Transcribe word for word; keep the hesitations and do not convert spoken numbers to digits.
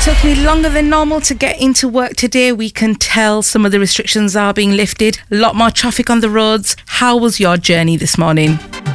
Took me longer than normal to get into work today. We can tell some of the restrictions are being lifted. A lot more traffic on the roads. How was your journey this morning?